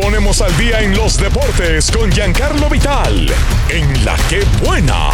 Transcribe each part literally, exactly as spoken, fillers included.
ponemos al día en los deportes con Giancarlo Vital, en La Que Buena.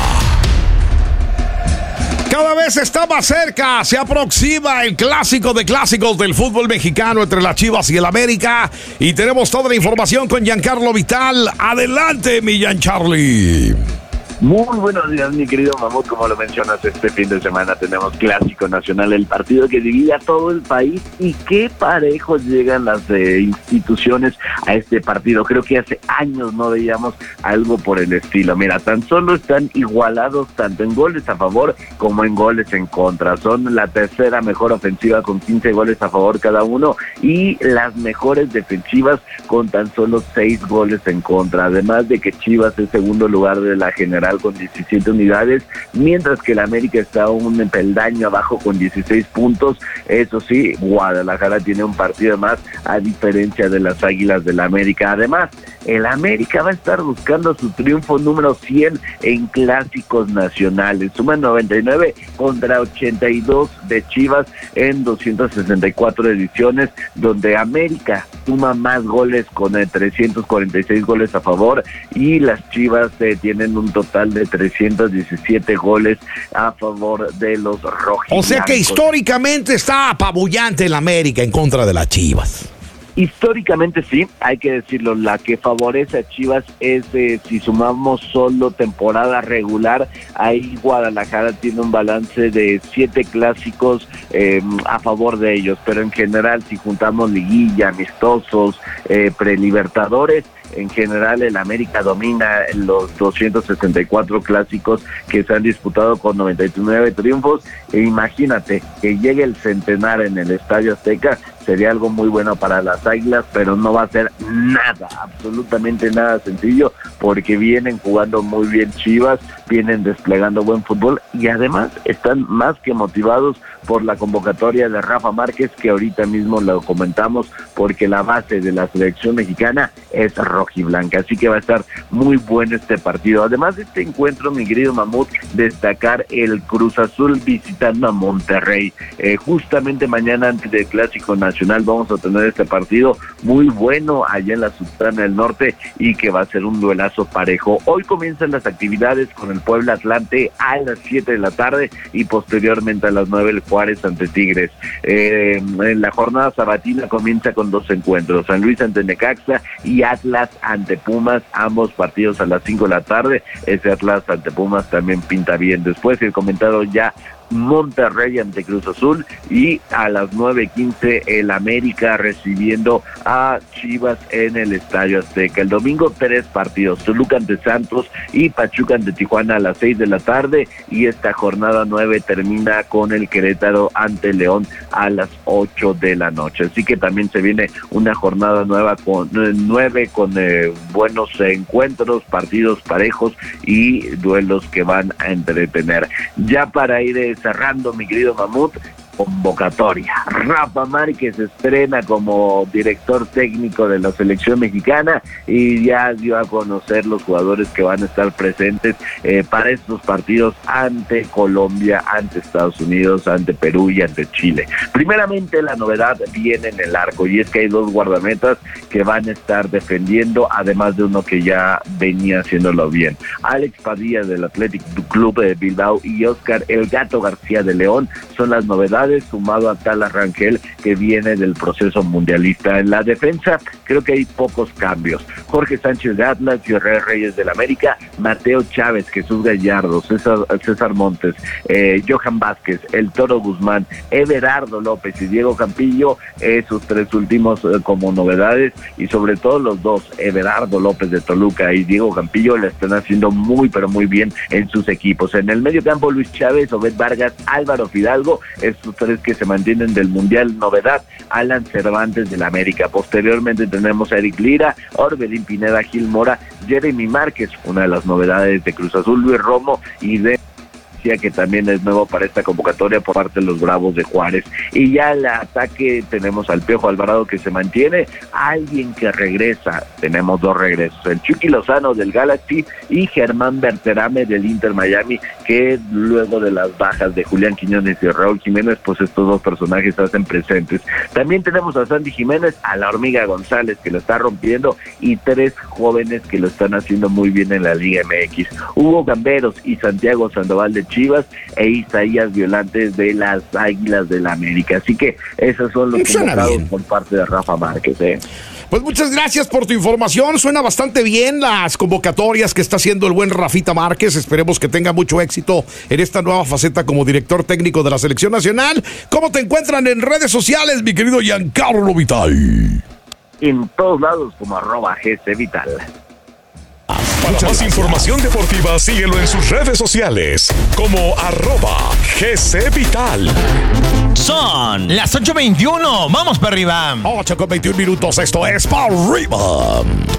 Cada vez está más cerca, se aproxima el clásico de clásicos del fútbol mexicano entre las Chivas y el América. Y tenemos toda la información con Giancarlo Vital. Adelante, mi Giancarli. Muy buenos días, mi querido Mamut. Como lo mencionas, este fin de semana tenemos Clásico Nacional, el partido que divide a todo el país. Y qué parejos llegan las eh, instituciones a este partido. Creo que hace años no veíamos algo por el estilo. Mira, tan solo están igualados tanto en goles a favor como en goles en contra. Son la tercera mejor ofensiva con quince goles a favor cada uno y las mejores defensivas con tan solo seis goles en contra. Además de que Chivas es segundo lugar de la general con diecisiete unidades, mientras que el América está un peldaño abajo con dieciséis puntos. Eso sí, Guadalajara tiene un partido más a diferencia de las Águilas del América. Además, el América va a estar buscando su triunfo número cien en clásicos nacionales. Suma noventa y nueve contra ochenta y dos de Chivas en doscientas sesenta y cuatro ediciones, donde América suma más goles con eh, trescientos cuarenta y seis goles a favor y las Chivas eh, tienen un total de trescientos diecisiete goles a favor de los rojiblancos. O sea que históricamente está apabullante el América en contra de las Chivas. Históricamente sí, hay que decirlo, la que favorece a Chivas es eh, si sumamos solo temporada regular, ahí Guadalajara tiene un balance de siete clásicos eh, a favor de ellos, pero en general si juntamos liguilla, amistosos, eh, prelibertadores, en general el América domina los doscientos sesenta y cuatro clásicos que se han disputado con noventa y nueve triunfos, e imagínate que llegue el centenar en el Estadio Azteca, sería algo muy bueno para las Águilas, pero no va a ser nada, absolutamente nada sencillo, porque vienen jugando muy bien Chivas, vienen desplegando buen fútbol y además están más que motivados por la convocatoria de Rafa Márquez, que ahorita mismo lo comentamos, porque la base de la selección mexicana es rojiblanca, así que va a estar muy bueno este partido. Además de este encuentro, mi querido Mamut, destacar el Cruz Azul visitando a Monterrey. Eh, justamente mañana antes del Clásico Nacional vamos a tener este partido muy bueno allá en la Sultana del Norte y que va a ser un duelazo parejo. Hoy comienzan las actividades con el Puebla Atlante a las siete de la tarde y posteriormente a las nueve el Juárez ante Tigres. Eh, en la jornada sabatina comienza con dos encuentros, San Luis ante Necaxa y Atlas ante Pumas, ambos partidos a las cinco de la tarde. Ese Atlas ante Pumas también pinta bien. Después el comentado ya Monterrey ante Cruz Azul y a las nueve quince el América recibiendo a Chivas en el Estadio Azteca. El domingo tres partidos, Toluca ante Santos y Pachuca ante Tijuana a las seis de la tarde, y esta jornada nueve termina con el Querétaro ante León a las ocho de la noche. Así que también se viene una jornada nueva con nueve con eh, buenos encuentros, partidos parejos y duelos que van a entretener. Ya para ir eh, cerrando, mi querido Mamut, convocatoria. Rafa Márquez estrena como director técnico de la selección mexicana y ya dio a conocer los jugadores que van a estar presentes eh, para estos partidos ante Colombia, ante Estados Unidos, ante Perú y ante Chile. Primeramente, la novedad viene en el arco, y es que hay dos guardametas que van a estar defendiendo, además de uno que ya venía haciéndolo bien. Alex Padilla del Athletic Club de Bilbao y Oscar El Gato García de León son las novedades, sumado a Talas Rangel, que viene del proceso mundialista. En la defensa creo que hay pocos cambios. Jorge Sánchez de Atlas, Israel Reyes del América, Mateo Chávez, Jesús Gallardo, César, César Montes, eh, Johan Vázquez, El Toro Guzmán, Everardo López y Diego Campillo, esos tres últimos eh, como novedades, y sobre todo los dos, Everardo López de Toluca y Diego Campillo, le están haciendo muy pero muy bien en sus equipos. En el medio campo, Luis Chávez, Obed Vargas, Álvaro Fidalgo, estos tres que se mantienen del Mundial. Novedad, Alan Cervantes del América. Posteriormente tenemos a Eric Lira, Orbelín Pineda, Gil Mora, Jeremy Márquez, una de las novedades de Cruz Azul, Luis Romo y de García, que también es nuevo para esta convocatoria por parte de los Bravos de Juárez. Y ya el ataque tenemos al Piojo Alvarado, que se mantiene, alguien que regresa, tenemos dos regresos, el Chucky Lozano del Galaxy y Germán Berterame del Inter Miami, que luego de las bajas de Julián Quiñones y Raúl Jiménez, pues estos dos personajes se hacen presentes. También tenemos a Sandy Jiménez, a la Hormiga González, que lo está rompiendo, y tres jóvenes que lo están haciendo muy bien en la Liga M X, Hugo Gamberos y Santiago Sandoval de Chivas, e Isaías Violantes de las Águilas del la América. Así que esos son los convocados por parte de Rafa Márquez, ¿eh? Pues muchas gracias por tu información. Suena bastante bien las convocatorias que está haciendo el buen Rafita Márquez. Esperemos que tenga mucho éxito en esta nueva faceta como director técnico de la Selección Nacional. ¿Cómo te encuentran en redes sociales, mi querido Giancarlo Vital? En todos lados como arroba G C Vital. Para más gracias. Información deportiva, síguelo en sus redes sociales como arroba G C Vital. Son las ocho veintiuno. Vamos para arriba. ocho con veintiún minutos. Esto es para arriba.